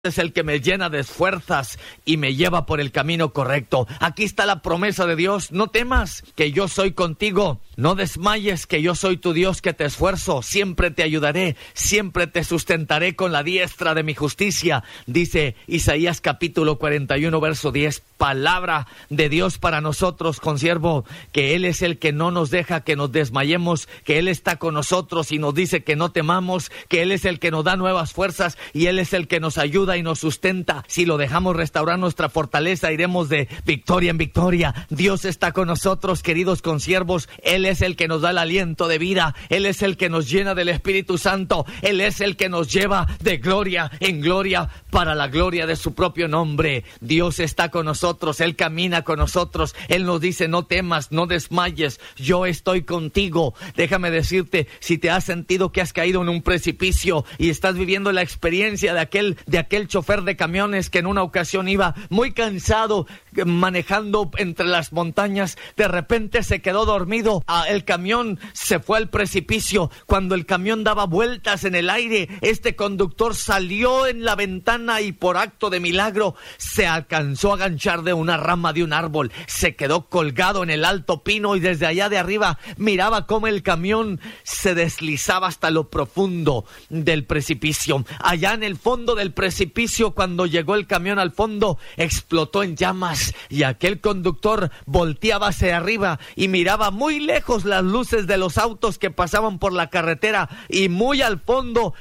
es el que me llena de fuerzas y me lleva por el camino correcto. Aquí está la promesa de Dios: no temas, que yo soy contigo. No desmayes, que yo soy tu Dios, que te esfuerzo. Siempre te ayudaré, siempre te sustentaré con la diestra de mi justicia. Dice Isaías capítulo 41, verso 10. Palabra de Dios para nosotros, consiervo, que Él es el que no nos deja que nos desmayemos, que Él está con nosotros y nos dice que no temamos, que Él es el que nos da nuevas fuerzas y Él es el que nos ayuda y nos sustenta. Si lo dejamos restaurar nuestra fortaleza, iremos de victoria en victoria. Dios está con nosotros, queridos consiervos. Él es el que nos da el aliento de vida. Él es el que nos llena del Espíritu Santo. Él es el que nos lleva de gloria en gloria para la gloria de su propio nombre. Dios está con nosotros. Él camina con nosotros. Él nos dice: no temas, no desmayes, yo estoy contigo. Déjame decirte, si te has sentido que has caído en un precipicio y estás viviendo la experiencia de aquel chofer de camiones que en una ocasión iba muy cansado manejando entre las montañas, de repente se quedó dormido. El camión se fue al precipicio. Cuando el camión daba vueltas en el aire, este conductor salió en la ventana y por acto de milagro se alcanzó a aganchar de una rama de un árbol. Se quedó colgado en el alto pino y desde allá de arriba miraba cómo el camión se deslizaba hasta lo profundo del precipicio. Allá en el fondo del precipicio, cuando llegó el camión al fondo, explotó en llamas y aquel conductor volteaba hacia arriba y miraba muy lejos las luces de los autos que pasaban por la carretera y muy al fondo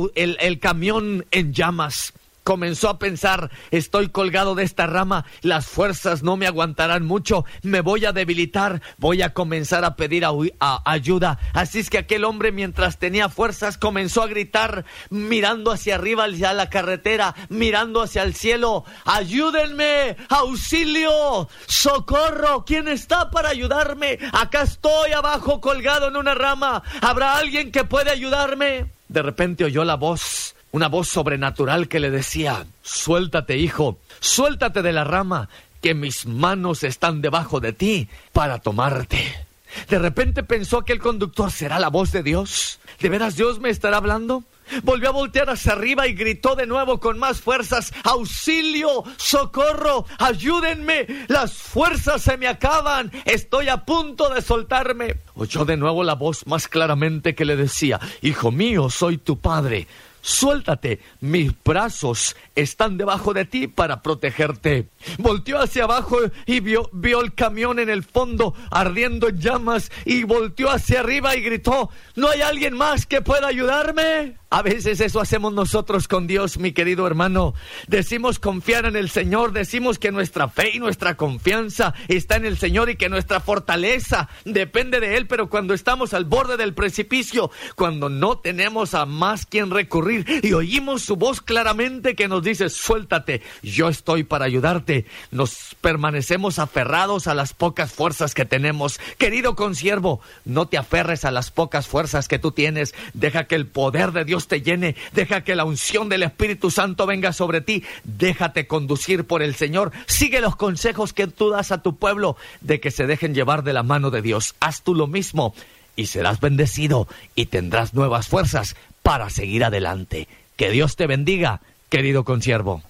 el camión en llamas. Comenzó a pensar: estoy colgado de esta rama, las fuerzas no me aguantarán mucho, me voy a debilitar, voy a comenzar a pedir ayuda. Así es que aquel hombre, mientras tenía fuerzas, comenzó a gritar, mirando hacia arriba, hacia la carretera, mirando hacia el cielo: ayúdenme, auxilio, socorro, ¿quién está para ayudarme? Acá estoy abajo colgado en una rama, ¿habrá alguien que pueda ayudarme? De repente oyó la voz, una voz sobrenatural que le decía: suéltate, hijo, suéltate de la rama, que mis manos están debajo de ti para tomarte. De repente pensó aquel conductor: ¿será la voz de Dios? ¿De veras Dios me estará hablando? Volvió a voltear hacia arriba y gritó de nuevo con más fuerzas: auxilio, socorro, ayúdenme, las fuerzas se me acaban, estoy a punto de soltarme. Oyó de nuevo la voz más claramente que le decía: hijo mío, soy tu padre, suéltate, mis brazos están debajo de ti para protegerte. Volteó hacia abajo y vio el camión en el fondo ardiendo en llamas y volteó hacia arriba y gritó: ¿no hay alguien más que pueda ayudarme? A veces eso hacemos nosotros con Dios, mi querido hermano. Decimos confiar en el Señor, decimos que nuestra fe y nuestra confianza está en el Señor y que nuestra fortaleza depende de Él, pero cuando estamos al borde del precipicio, cuando no tenemos a más quien recurrir y oímos su voz claramente que nos dice: suéltate, yo estoy para ayudarte, nos permanecemos aferrados a las pocas fuerzas que tenemos. Querido consiervo, no te aferres a las pocas fuerzas que tú tienes. Deja que el poder de Dios te llene, deja que la unción del Espíritu Santo venga sobre ti, déjate conducir por el Señor, sigue los consejos que tú das a tu pueblo de que se dejen llevar de la mano de Dios. Haz tú lo mismo y serás bendecido y tendrás nuevas fuerzas para seguir adelante. Que Dios te bendiga, querido consiervo.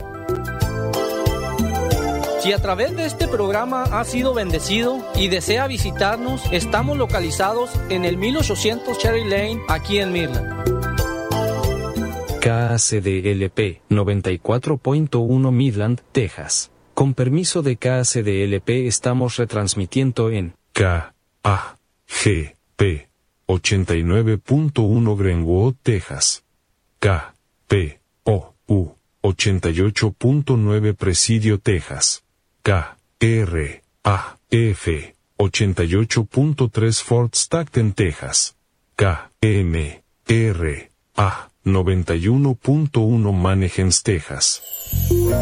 Si a través de este programa ha sido bendecido y desea visitarnos, estamos localizados en el 1800 Cherry Lane, aquí en Midland. KACDLP 94.1 Midland, Texas. Con permiso de KACDLP estamos retransmitiendo en KAGP 89.1 Greenwood, Texas. KPOU 88.9 Presidio, Texas. KRAF 88.3 Fort Stockton, Texas. KMRA 91.1 Manheim, Texas.